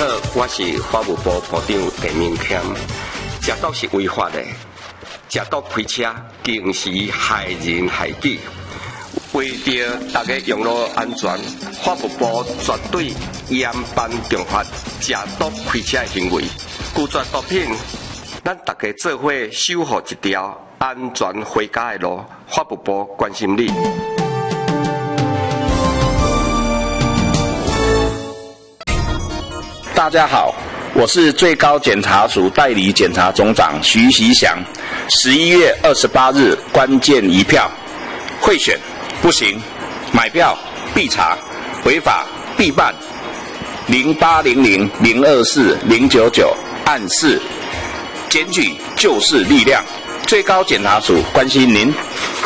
好，我是法务部部长陈明谦。食毒是违法的，食毒开车更是害人害己。为着大家用路安全，法务部绝对严办重罚食毒开车的行为。拒绝毒品，咱大家做伙守护一条安全回家的路。法务部关心你。 大家好，我是最高检察署代理检察总长徐习祥。11月28日关键一票，贿选不行，买票必查，违法必办。0800024099按4检举就是力量。最高检察署关心您。